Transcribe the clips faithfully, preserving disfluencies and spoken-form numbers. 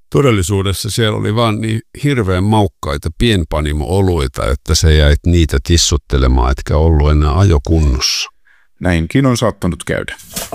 Todellisuudessa siellä oli vaan niin hirveän maukkaita pienpanimo-oluita, että se jäit niitä tissuttelemaan, etkä ollut enää ajokunnossa. Näinkin on saattanut käydä.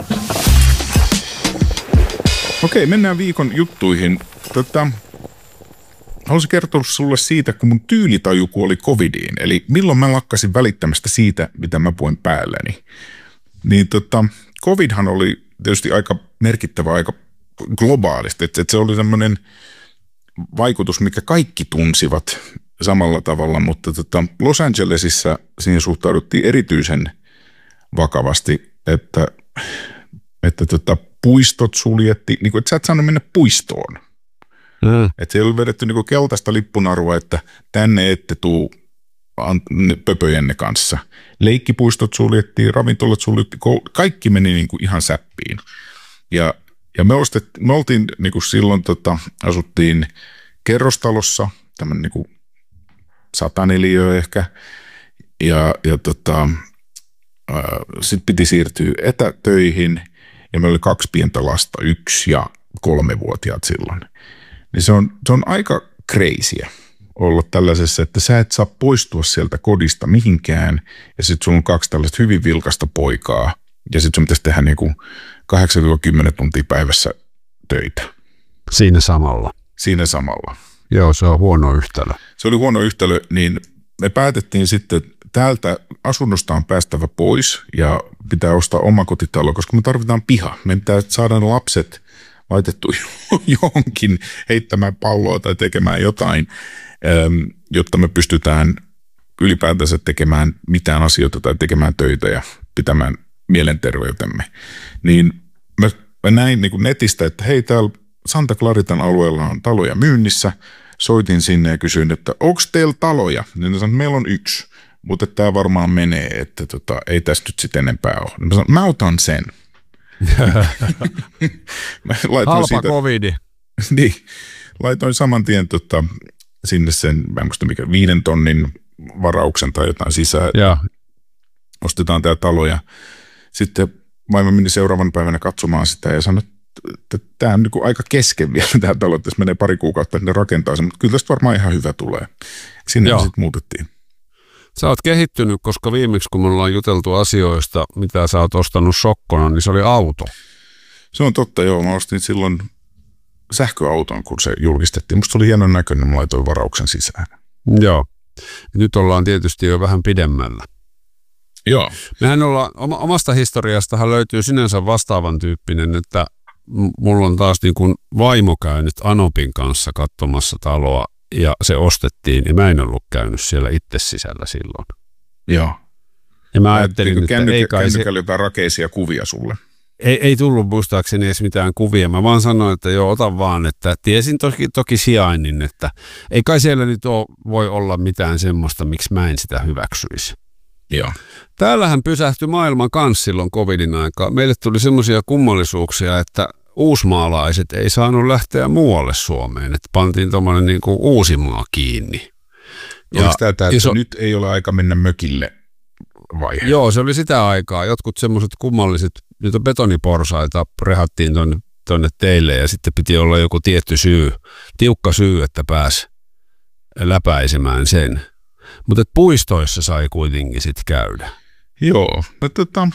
Okei, mennään viikon juttuihin. Tota, haluaisin kertoa sulle siitä, kun mun tyylitaju kuoli covidiin. Eli milloin mä lakkasin välittämästä siitä, mitä mä puin päälläni. Niin tota, covidhan oli tietysti aika merkittävä aika globaalisti. Että se oli semmoinen vaikutus, mikä kaikki tunsivat samalla tavalla, mutta tota, Los Angelesissa siihen suhtauduttiin erityisen vakavasti, että, että tota, puistot suljettiin, niin kuin, että sä et saanut mennä puistoon. Mm. Että se ei ollut vedetty niin kuin keltaista lippunarua, että tänne ette tuu pöpöjenne kanssa. Leikkipuistot suljettiin, ravintolat suljettiin, kaikki meni niin kuin ihan säppiin. Ja, ja me, ostet, me oltiin niin kuin silloin, tota, asuttiin kerrostalossa, tämmöinen niin kuin sata neliöä ehkä, ja, ja tota, sitten piti siirtyä etätöihin, ja meillä oli kaksi pientä lasta, yksi ja kolmevuotiaat silloin. Niin se on, se on aika crazyä olla tällaisessa, että sä et saa poistua sieltä kodista mihinkään, ja sitten sulla on kaksi tällaista hyvin vilkasta poikaa, ja sitten sun pitäisi tehdä niinku kahdeksan kymmenen tuntia päivässä töitä. Siinä samalla. Siinä samalla. Joo, se on huono yhtälö. Se oli huono yhtälö, niin me päätettiin sitten, täältä asunnosta on päästävä pois ja pitää ostaa omakotitalo, koska me tarvitaan piha. Me pitää saada ne lapset laitettu johonkin heittämään palloa tai tekemään jotain, jotta me pystytään ylipäätänsä tekemään mitään asioita tai tekemään töitä ja pitämään mielenterveytemme. Niin mä, mä näin niin kuin netistä, että hei, täällä Santa Claritan alueella on taloja myynnissä. Soitin sinne ja kysyin, että onko teillä taloja? Niin ne sanoin, että meillä on yksi, mutta tämä varmaan menee, että tota, ei tästä nyt sitten enempää ole. Mä sanoin, mä otan sen. Mä halpa siitä, covidi. Niin, laitoin saman tien tota, sinne sen, mä en muista mikä, viiden tonnin varauksen tai jotain sisään. Ja. Ostetaan tämä talo ja sitten vaimo meni seuraavan päivänä katsomaan sitä ja sanoi, että tämä on niin kuin aika kesken vielä tämä talo, että menee pari kuukautta, että ne rakentaa sen, mutta kyllä tästä varmaan ihan hyvä tulee. Sinne me sitten muutettiin. Sä oot kehittynyt, koska viimeksi kun me ollaan juteltu asioista, mitä sä oot ostanut sokkona, niin se oli auto. Se on totta, joo. Mä ostin silloin sähköauton, kun se julkistettiin. Musta oli hienon näköinen, mä laitoin varauksen sisään. Joo. Nyt ollaan tietysti jo vähän pidemmällä. Joo. Mehän ollaan, omasta historiastahan löytyy sinänsä vastaavan tyyppinen, että mulla on taas niin kuin vaimo käynyt Anopin kanssa katsomassa taloa ja se ostettiin ja mä en ollut käynyt siellä itse sisällä silloin. Joo. Ja mä ajattelin, että kännykä, ei kai se... jotain rakeisia kuvia sulle. Ei, ei tullut muistaakseni edes mitään kuvia. Mä vaan sanoin, että joo, ota vaan, että tiesin toki, toki sijainnin, että ei kai siellä nyt ole, voi olla mitään semmoista, miksi mä en sitä hyväksyisi. Joo. Täällähän pysähtyi maailman kanssa silloin covidin aikaa. Meille tuli semmoisia kummallisuuksia, että uusmaalaiset ei saanut lähteä muualle Suomeen, että pantiin tuommoinen niin kuin Uusimaa kiinni. Oliko tämä, että iso... nyt ei ole aika mennä mökille vai? Joo, se oli sitä aikaa. Jotkut semmoiset kummalliset, niitä betoniporsaita rehattiin tuonne, tuonne teille ja sitten piti olla joku tietty syy, tiukka syy, että pääsi läpäisemään sen. Mutta puistoissa sai kuitenkin sitten käydä. Joo, no tota...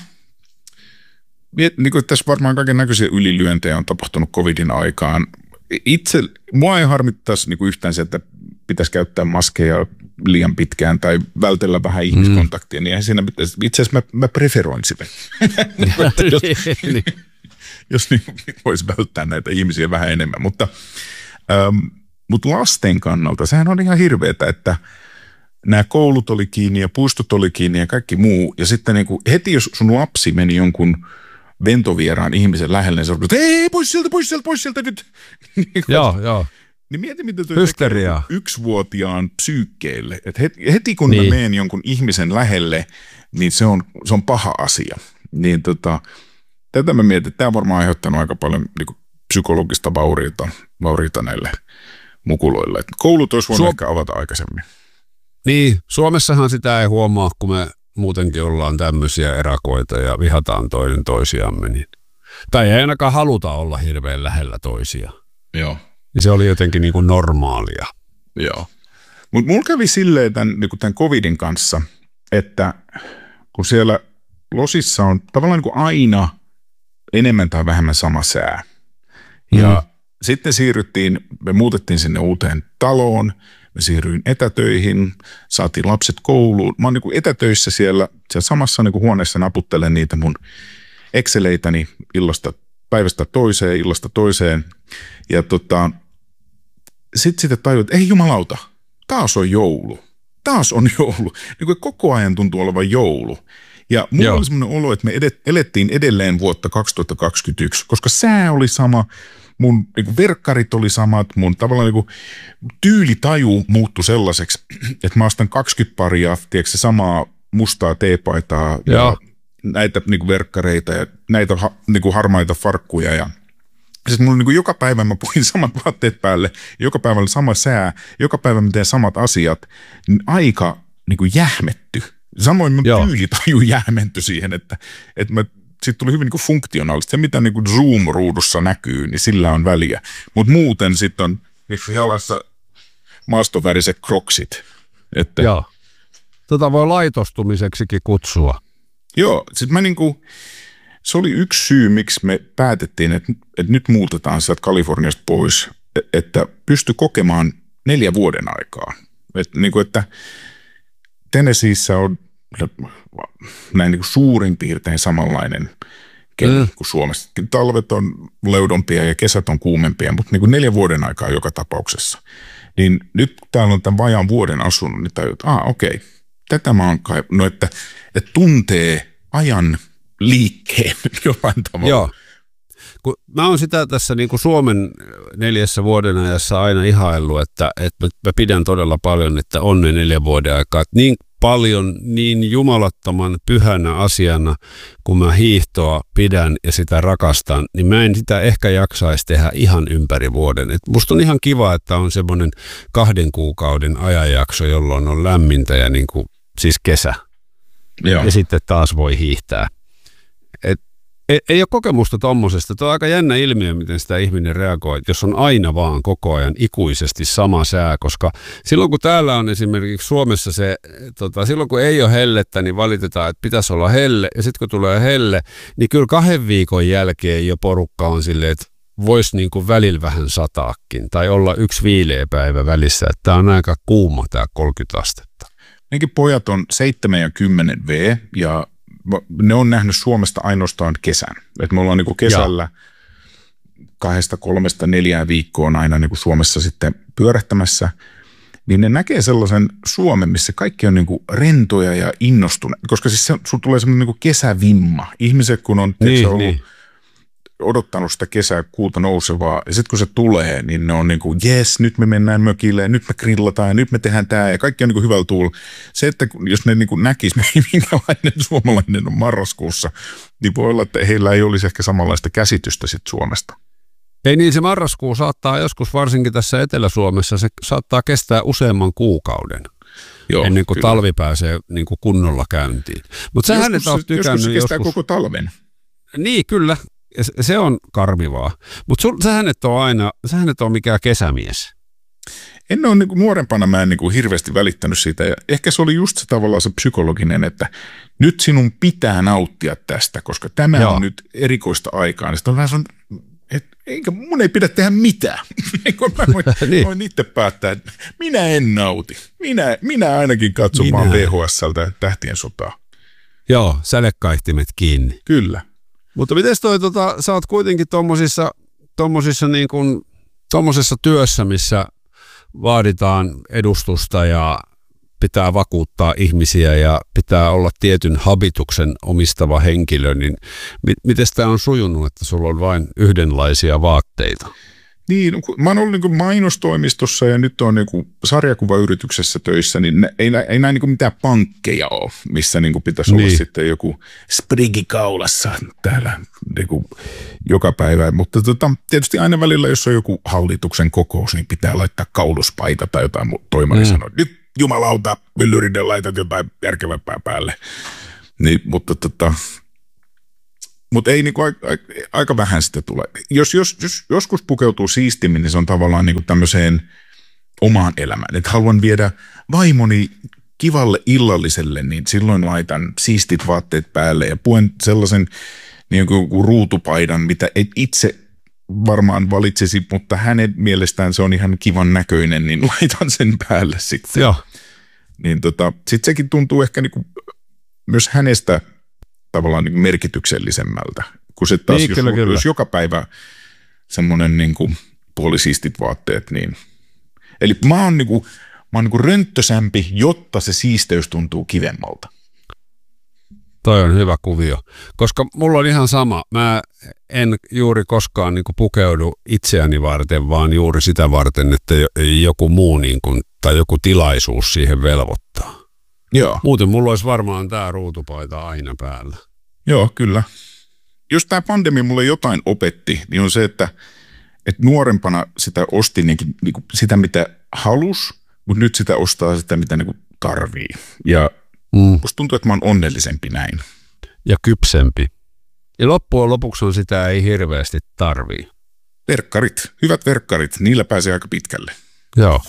Niin kuin tässä varmaan kaiken näköisiä ylilyöntejä on tapahtunut covidin aikaan. Itse, mua ei harmittaisi niin kuin yhtään se, että pitäisi käyttää maskeja liian pitkään tai vältellä vähän ihmiskontaktia, mm. niin siinä pitäisi, itse asiassa mä, mä preferoin sitä. jos jos niin, voisi välttää näitä ihmisiä vähän enemmän. Mutta, ähm, mutta lasten kannalta sehän on ihan hirveetä, että nämä koulut oli kiinni ja puistot oli kiinni ja kaikki muu. Ja sitten niin kuin heti, jos sun lapsi meni jonkun ventovieraan ihmisen lähelle, niin se on, että ei, pois sieltä, pois sieltä, pois sieltä nyt. Joo, joo. Niin mieti, mitä tuo Hysteriaa. Yksivuotiaan psyykkeelle. Että heti, heti kun niin. mä menen jonkun ihmisen lähelle, niin se on, se on paha asia. Niin tota, tätä mä mietin, että tämä on varmaan aiheuttanut aika paljon niin kuin psykologista vauriita, vauriita näille mukuloille. Että koulut olisi voinut Suom- ehkä avata aikaisemmin. Niin, Suomessahan sitä ei huomaa, kun me muutenkin ollaan tämmöisiä erakoita ja vihataan toinen toisiamme. Niin. Tai ei ainakaan haluta olla hirveän lähellä toisia. Joo. Ja se oli jotenkin niin kuin normaalia. Joo. Mutta mulla kävi silleen tämän, niin kuin tämän covidin kanssa, että kun siellä losissa on tavallaan niin kuin aina enemmän tai vähemmän sama sää. Ja mm. sitten siirryttiin, me muutettiin sinne uuteen taloon, me siirryin etätöihin, saatiin lapset kouluun. Mä oon niin kuin etätöissä siellä, siellä samassa niin kuin huoneessa naputtelen niitä mun Exceleitäni illasta, päivästä toiseen, illasta toiseen. Ja tota, sitten sitten tajuin, että ei jumalauta, taas on joulu. Taas on joulu. Niin kuin koko ajan tuntuu olevan joulu. Ja mulla Joo. oli semmoinen olo, että me edet, elettiin edelleen vuotta kaksituhattakaksikymmentäyksi, koska sää oli sama, mun niin kuin verkkarit oli samat, mun tavallaan niin kuin tyylitaju muuttui sellaiseksi, että mä ostan kaksikymmentä paria, tiedätkö, samaa mustaa teepaitaa ja, ja näitä niin kuin verkkareita ja näitä ha, niin kuin harmaita farkkuja. Ja siis mulla niin kuin joka päivä mä puhin samat vaatteet päälle, joka päivä oli sama sää, joka päivä mä teen samat asiat, niin aika niin kuin jähmetty. Samoin mun Joo. tyylitaju jähmentyi siihen, että, että mä, siitä tuli hyvin niin kuin funktionaalista. Se, mitä niin kuin Zoom-ruudussa näkyy, niin sillä on väliä. Mutta muuten sitten on jalassa maastoväriset kroksit. Että, Joo. Tota voi laitostumiseksikin kutsua. Joo, sitten mä niin kuin, se oli yksi syy, miksi me päätettiin, että, että nyt muutetaan sieltä Kaliforniasta pois, että pysty kokemaan neljä vuoden aikaa. Että, niin kuin, että Tennesseeissä on näin niin kuin suurin piirtein samanlainen keli mm. kuin Suomessa. Talvet on leudompia ja kesät on kuumempia, mutta niin kuin neljän vuoden aikaa joka tapauksessa. Niin nyt kun täällä on tämän vajaan vuoden asunut, niin tajut, että ah, okei, tätä mä oon kai, no että, että tuntee ajan liikkeen jollain tavalla. Joo. Kun mä oon sitä tässä niin kuin Suomen neljässä vuoden ajassa aina ihaillut, että, että mä pidän todella paljon, että on ne neljän vuoden aikaa. Että niin paljon, niin jumalattoman pyhänä asiana, kun mä hiihtoa pidän ja sitä rakastan, niin mä en sitä ehkä jaksaisi tehdä ihan ympäri vuoden. Et musta on ihan kiva, että on semmoinen kahden kuukauden ajanjakso, jolloin on lämmintä ja niin kuin, siis kesä. Joo. Ja sitten taas voi hiihtää. Et Ei, ei ole kokemusta tommosesta. Tuo on aika jännä ilmiö, miten sitä ihminen reagoi, jos on aina vaan koko ajan ikuisesti sama sää, koska silloin kun täällä on esimerkiksi Suomessa se, tota, silloin kun ei ole hellettä, niin valitetaan, että pitäisi olla helle, ja sitten kun tulee helle, niin kyllä kahden viikon jälkeen jo porukka on silleen, että voisi niin kuin välillä vähän sataakin, tai olla yksi viileä päivä välissä, että tämä on aika kuuma tämä kolmekymmentä astetta. Nekin pojat on seitsemän ja kymmenen V, ja ne on nähnyt Suomesta ainoastaan kesän. Et me ollaan niinku kesällä ja. kahdesta, kolmesta, neljään viikkoon aina niinku Suomessa sitten pyörähtämässä. Niin ne näkee sellaisen Suomen, missä kaikki on niinku rentoja ja innostuneet. Koska siis sinulla tulee semmoinen niinku kesävimma. Ihmiset kun on niin, ollut niin. odottanut sitä kesää kuuta nousevaa. Ja sitten kun se tulee, niin ne on niin kuin, jes, nyt me mennään mökille ja nyt me grillataan ja nyt me tehdään tämä ja kaikki on niin kuin hyvällä tuulla. Se, että jos ne niin kuin näkisi, minkälainen suomalainen on marraskuussa, niin voi olla, että heillä ei olisi ehkä samanlaista käsitystä sit Suomesta. Ei niin, se marraskuu saattaa joskus, varsinkin tässä Etelä-Suomessa, se saattaa kestää useamman kuukauden. Joo, ennen kuin kyllä. talvi pääsee niin kuin kunnolla käyntiin. Mutta sähän et ole tykännyt joskus se kestää joskus koko talven. Niin, kyllä. Se on karmivaa. Mutta sähän et ole aina, sähän et ole mikään kesämies. En ole niin kuin nuorempana, mä en niin kuin hirveästi välittänyt siitä. Ja ehkä se oli just se tavallaan se psykologinen, että nyt sinun pitää nauttia tästä, koska tämä Joo. on nyt erikoista aikaa. Sitten on vähän sellainen, että eikä mun ei pidä tehdä mitään. mä voin, niin. voin itse päättää, että minä en nauti. Minä, minä ainakin katson minä. vaan V H S:ltä Tähtien sotaa. Joo, sälekaihtimet kiinni. Kyllä. Mutta miten toi, tota, sä oot kuitenkin tommosissa, tommosissa niin kuin, tommosessa työssä, missä vaaditaan edustusta ja pitää vakuuttaa ihmisiä ja pitää olla tietyn habituksen omistava henkilö, niin mi- miten tämä on sujunut, että sulla on vain yhdenlaisia vaatteita? Niin, mä oon ollut niin kuin mainostoimistossa ja nyt on niin kuin sarjakuvayrityksessä töissä, niin ei, ei näin niin kuin mitään pankkeja ole, missä niin kuin pitäisi niin. olla sitten joku sprigi kaulassa täällä niin kuin joka päivä. Mutta tota, tietysti aina välillä, jos on joku hallituksen kokous, niin pitää laittaa kauluspaita tai jotain. Toimari mm. sanoo, nyt jumalauta, myllyriden laitat jotain järkevämpää päälle. Niin, mutta tota, Mutta ei niinku, aika, aika vähän sitä tule. Jos, jos, jos joskus pukeutuu siistimmin, niin se on tavallaan niinku tämmöiseen omaan elämään. Että haluan viedä vaimoni kivalle illalliselle, niin silloin laitan siistit vaatteet päälle ja puen sellaisen niin kuin ruutupaidan, mitä et itse varmaan valitsisi, mutta hänen mielestään se on ihan kivan näköinen, niin laitan sen päälle sitten. Joo. Niin tota, sitten sekin tuntuu ehkä niinku myös hänestä tavallaan niinku merkityksellisemmältä, kun se taas, niin, jos, kyllä, kyllä. jos joka päivä semmoinen niinku puolisiistit vaatteet, niin eli mä oon niinku, mä oon niinku rönttösämpi, jotta se siisteys tuntuu kivemmalta. Toi on hyvä kuvio, koska mulla on ihan sama. Mä en juuri koskaan niin kuin pukeudu itseäni varten, vaan juuri sitä varten, että joku muu niin kuin, tai joku tilaisuus siihen velvoittaa. Joo. Muuten mulla olisi varmaan tää ruutupaita aina päällä. Joo, kyllä. Jos tämä pandemia mulle jotain opetti, niin on se, että, että nuorempana sitä osti niin, niin kuin sitä, mitä halus, mutta nyt sitä ostaa sitä, mitä niin kuin tarvii. Ja mm. musta tuntuu, että mä oon onnellisempi näin. Ja kypsempi. Ja loppujen lopuksi on sitä ei hirveästi tarvii. Verkkarit, hyvät verkkarit, niillä pääsee aika pitkälle. Joo.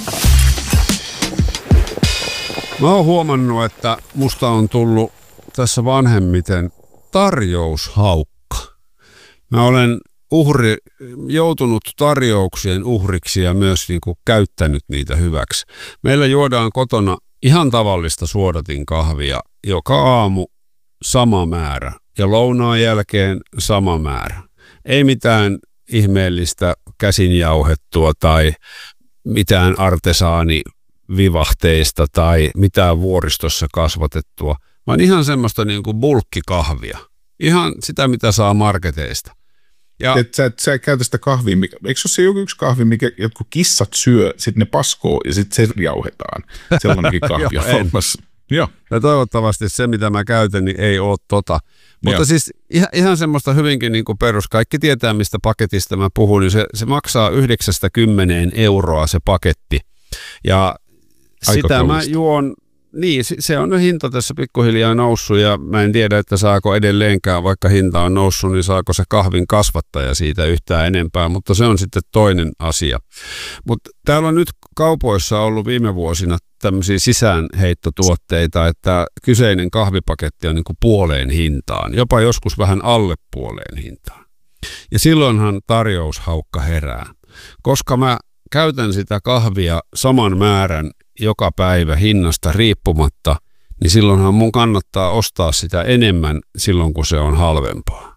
Mä oon huomannut, että musta on tullut tässä vanhemmiten tarjoushaukka. Mä olen uhri, joutunut tarjouksien uhriksi ja myös niin kuin käyttänyt niitä hyväksi. Meillä juodaan kotona ihan tavallista suodatin kahvia joka aamu sama määrä ja lounaan jälkeen sama määrä. Ei mitään ihmeellistä käsinjauhettua tai mitään artesaanivivahteista tai mitään vuoristossa kasvatettua, vaan ihan semmoista niin kuin bulkkikahvia. Ihan sitä, mitä saa marketeista. Ja et sä, et, sä et käytä sitä kahvia, mikä, eikö se ole joku yksi kahvi, mikä jotkut kissat syö, sitten ne paskoo ja sitten se jauhetaan. Sellainenkin kahvi on olemassa. Joo. Ja toivottavasti se, mitä mä käytän, niin ei ole tota. Mutta Joo. siis ihan, ihan semmoista hyvinkin niin kuin perus. Kaikki tietää, mistä paketista mä puhun, niin se, se maksaa yhdeksästä kymmeneen euroa se paketti. Ja aika sitä kallista. Mä juon, niin se on hinta tässä pikkuhiljaa noussut ja mä en tiedä, että saako edelleenkään, vaikka hinta on noussut, niin saako se kahvin kasvattaja siitä yhtään enempää, mutta se on sitten toinen asia. Mutta täällä on nyt kaupoissa ollut viime vuosina tämmöisiä sisäänheittotuotteita, että kyseinen kahvipaketti on niin kuin puoleen hintaan, jopa joskus vähän alle puoleen hintaan. Ja silloinhan tarjoushaukka herää, koska mä käytän sitä kahvia saman määrän joka päivä hinnasta riippumatta, niin silloinhan mun kannattaa ostaa sitä enemmän silloin, kun se on halvempaa.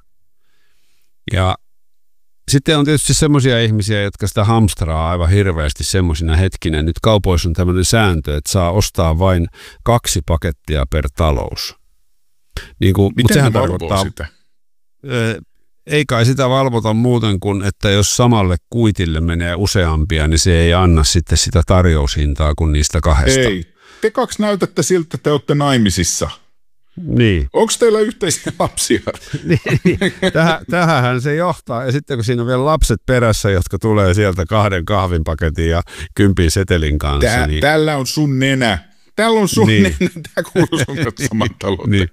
Ja sitten on tietysti semmoisia ihmisiä, jotka sitä hamstraa aivan hirveästi semmoisina hetkinä. Nyt kaupoissa on tämmöinen sääntö, että saa ostaa vain kaksi pakettia per talous. Niin kuin, miten sehän tarkoittaa sitä? Ei kai sitä valvota muuten kuin, että jos samalle kuitille menee useampia, niin se ei anna sitten sitä tarjoushintaa kuin niistä kahdesta. Ei, te kaksi näytätte siltä, että te olette naimisissa. Niin. Onko teillä yhteisiä lapsia? niin, tähän, tähänhän se johtaa. Ja sitten kun siinä on vielä lapset perässä, jotka tulee sieltä kahden kahvinpaketin ja kympin setelin kanssa. Tää, niin... Tällä on sun nenä. Täällä on sun niin. nenä. Tämä kuuluu sun saman talouteen. Niin.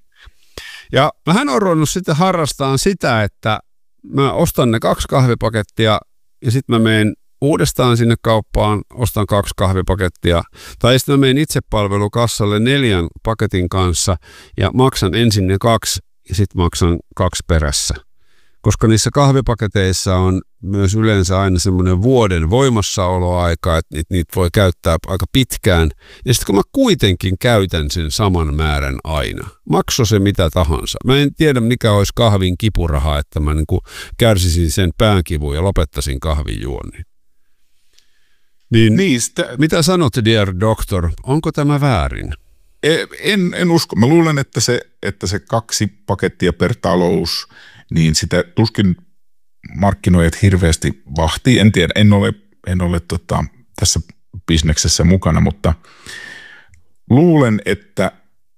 Ja mähän olen ruvennut sitten harrastamaan sitä, että mä ostan ne kaksi kahvipakettia ja sitten mä menen uudestaan sinne kauppaan, ostan kaksi kahvipakettia. Tai sitten mä menen itsepalvelukassalle neljän paketin kanssa ja maksan ensin ne kaksi ja sitten maksan kaksi perässä. Koska niissä kahvipaketeissa on myös yleensä aina semmoinen vuoden voimassaoloaika, että niitä, niitä voi käyttää aika pitkään. Ja sitten kun mä kuitenkin käytän sen saman määrän aina, makso se mitä tahansa. Mä en tiedä mikä olisi kahvin kipuraha, että mä niin kuin kärsisin sen päänkivun ja lopettaisin kahvin juonnin. Niin, niin sitä... Mitä sanot, dear doctor, onko tämä väärin? En, en usko. Mä luulen, että se, että se kaksi pakettia per talous, niin sitä tuskin markkinoijat hirveästi vahtii. En tiedä, en ole, en ole tota, tässä bisneksessä mukana, mutta luulen, että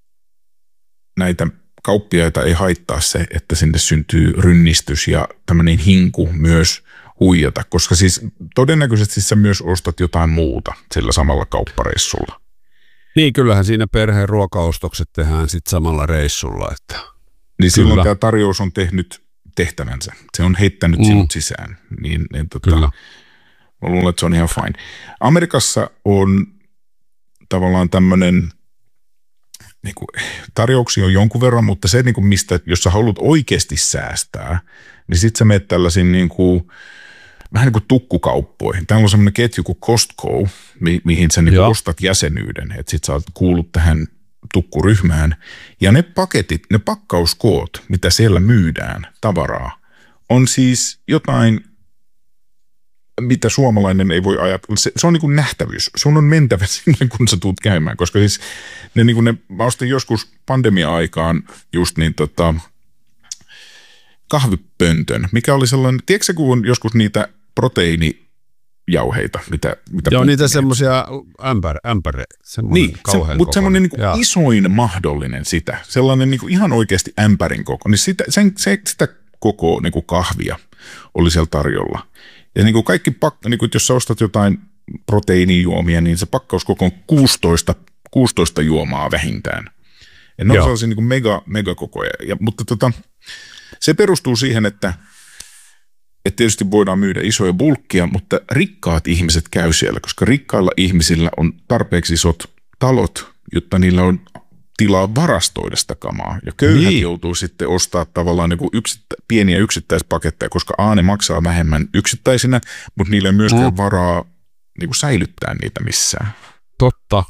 näitä kauppiaita ei haittaa se, että sinne syntyy rynnistys ja tämmöinen hinku myös huijata, koska siis todennäköisesti sä myös ostat jotain muuta sillä samalla kauppareissulla. Niin, kyllähän siinä perheen ruokaostokset tehdään sitten samalla reissulla, että... Niin silloin Kyllä. tämä tarjous on tehnyt tehtävänsä. Se on heittänyt mm. sinut sisään. Niin, niin tota, Kyllä. Mä luulen, että se on ihan fine. Amerikassa on tavallaan tämmöinen, niin kuin, tarjouksia on jonkun verran, mutta se, niin kuin mistä, jos sä haluat oikeasti säästää, niin sit sä menet tällaisiin niin kuin, vähän niin kuin tukkukauppoihin. Täällä on semmoinen ketju kuin Costco, mi- mihin sä niin kuin ostat jäsenyyden, että sit sä oot kuullut tähän tukkuryhmään. Ja ne paketit, ne pakkauskoot, mitä siellä myydään tavaraa, on siis jotain, mitä suomalainen ei voi ajatella. Se, se on niin kuin nähtävyys. Sun on mentävä sinne, kun sä tuut käymään. Koska siis ne, niin kuin ne, mä ostin joskus pandemia-aikaan just niin tota, kahvipöntön, mikä oli sellainen, tiedätkö sä, kun on joskus niitä proteiinijauheita, mitä, mitä Joo, niitä semmoisia ämpär, ämpäre, semmoinen niin, se, mutta semmoinen niin kuin isoin mahdollinen sitä, sellainen niin kuin ihan oikeasti ämpärin koko, niin sitä, sen, se, sitä koko niin kuin kahvia oli siellä tarjolla. Ja niin kuin kaikki, pak- niin kuin jos sä ostat jotain proteiinijuomia, niin se pakkauskoko on kuusitoista, kuusitoista juomaa vähintään. Ja ne on sellaisia niin kuin mega, megakokoja. Ja, mutta tota, se perustuu siihen, että, että tietysti voidaan myydä isoja bulkkia, mutta rikkaat ihmiset käy siellä, koska rikkailla ihmisillä on tarpeeksi isot talot, jotta niillä on tilaa varastoida sitä kamaa. Ja köyhät niin. joutuu sitten ostaa tavallaan niin kuin yksittä, pieniä yksittäispaketteja, koska A, ne maksaa vähemmän yksittäisinä, mutta niillä ei myöskään mm. varaa niin kuin säilyttää niitä missään. Totta.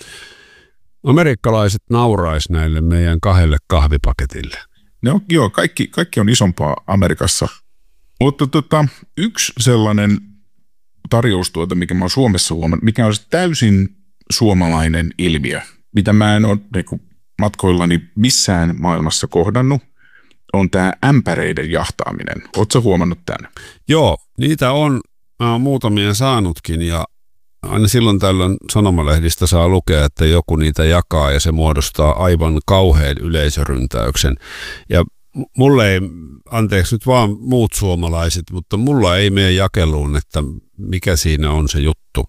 Amerikkalaiset naurais näille meidän kahdelle kahvipaketille. Ne on, joo, kaikki, kaikki on isompaa Amerikassa. Mutta tota, yksi sellainen tarjoustuote, mikä mä oon Suomessa huomannut, mikä on täysin suomalainen ilmiö, mitä mä en ole niin kuin matkoillani missään maailmassa kohdannut, on tämä ämpäreiden jahtaaminen. Ootko sä huomannut tämän? Joo, niitä on, mä oon muutamia saanutkin ja aina silloin tällöin sanomalehdistä saa lukea, että joku niitä jakaa ja se muodostaa aivan kauhean yleisöryntäyksen. Ja mulle ei, anteeksi nyt vaan muut suomalaiset, mutta mulla ei mene jakeluun, että mikä siinä on se juttu.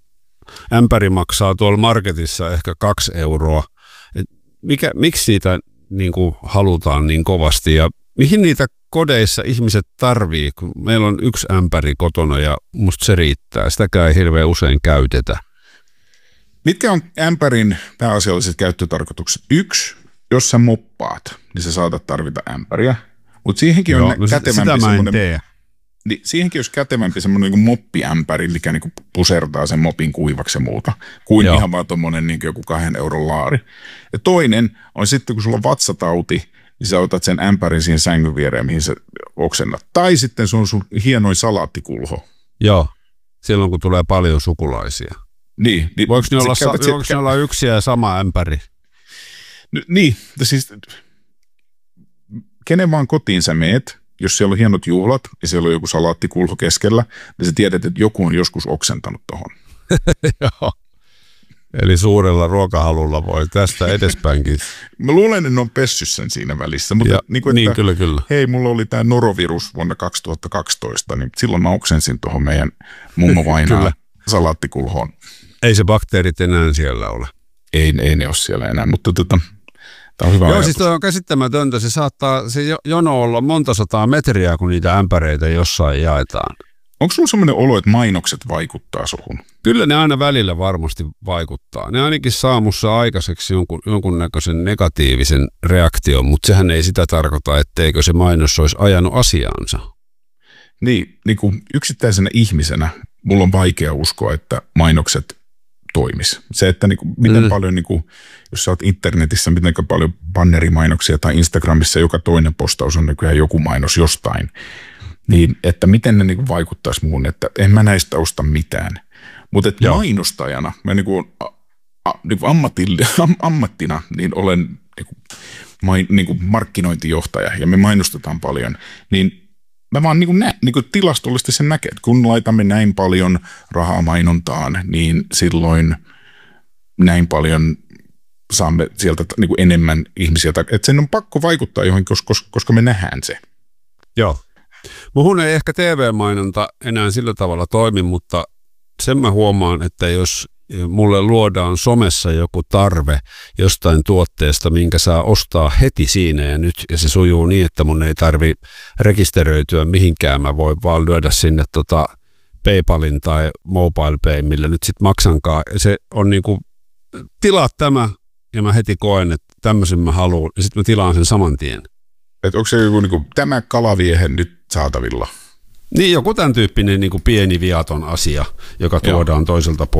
Ämpäri maksaa tuolla marketissa ehkä kaksi euroa. Et mikä, miksi siitä niin kuin halutaan niin kovasti ja mihin niitä kodeissa ihmiset tarvii, kun meillä on yksi ämpäri kotona ja musta se riittää. Sitäkään ei hirveän usein käytetä. Mitkä on ämpärin pääasialliset käyttötarkoitukset? Yksi, jos sä moppaat, niin sä saatat tarvita ämpäriä. Mutta siihenkin Joo, on no kätevämpi semmoinen... tee. Niin siihenkin olisi kätevämpi semmoinen niin moppiämpäri, mikä niin kuin pusertaa sen mopin kuivaksi ja muuta, kuin Joo. ihan vaan tuommoinen niin joku kahden euron laari. Ja toinen on sitten, kun sulla on vatsatauti, niin sä otat sen ämpärin siihen sängyn viereen, mihin sä oksennat. Tai sitten se on sun hienoin salaattikulho. Joo, silloin kun tulee paljon sukulaisia. Niin. niin voiko ne olla, sa- voiko ne olla yksi ja sama ämpäri? N- niin, siis kenen vaan kotiin sä meet, jos siellä on hienot juhlat ja siellä on joku salaattikulho keskellä, niin sä tiedät, että joku on joskus oksentanut tohon. Joo. Eli suurella ruokahalulla voi tästä edespäinkin. Mä luulen, että ne on pessyt sen siinä välissä. Mutta ja, niin, kuin, että, niin kyllä, kyllä. Hei, mulla oli tämä norovirus vuonna kaksituhattakaksitoista, niin silloin mä oksensin tuohon meidän mummovainaan salaattikulhoon. Ei se bakteerit enää siellä ole. Ei, ei ne ole siellä enää, mutta tota, tämä on hyvä Joo, ajatus. siis toi on käsittämätöntä. Se saattaa se jono olla monta sataa metriä, kun niitä ämpäreitä jossain jaetaan. Onko sulla sellainen olo, että mainokset vaikuttaa suhun? Kyllä ne aina välillä varmasti vaikuttaa. Ne ainakin saa musta aikaiseksi jonkun, jonkunnäköisen negatiivisen reaktion, mutta sehän ei sitä tarkoita, etteikö se mainos olisi ajanut asiaansa. Niin, niin kuin yksittäisenä ihmisenä mulla on vaikea uskoa, että mainokset toimis. Se, että niin kuin, miten mm. paljon, niin kuin, jos sä oot internetissä, miten paljon bannerimainoksia tai Instagramissa joka toinen postaus on nykyään joku mainos jostain, niin että miten ne niin kuin vaikuttaisi muuhun, että en mä näistä osta mitään. Mutta että mainostajana, mä niin kuin, a, a, niin kuin am, ammattina, niin olen niin kuin, main, niin kuin markkinointijohtaja ja me mainostetaan paljon, niin mä vaan niin kuin näen, niin kuin tilastollisesti sen näkee, että kun laitamme näin paljon rahaa mainontaan, niin silloin näin paljon saamme sieltä niin kuin enemmän ihmisiä. Että sen on pakko vaikuttaa johonkin, koska, koska me nähdään se. Joo. Muhun ei ehkä T V-mainonta enää sillä tavalla toimi, mutta sen mä huomaan, että jos mulle luodaan somessa joku tarve jostain tuotteesta, minkä saa ostaa heti siinä ja nyt, ja se sujuu niin, että mun ei tarvi rekisteröityä mihinkään, mä voin vaan lyödä sinne tota PayPalin tai MobilePay, millä nyt sitten maksankaan, ja se on niinku, tilaa tämä, ja mä heti koen, että tämmöisen mä haluan, ja sitten mä tilaan sen saman tien. Että onko se joku niinku, tämä kalaviehen nyt saatavilla? Niin, joku tämän tyyppinen niin kuin pieni viaton asia, joka tuodaan Joo. toiselta puolelta.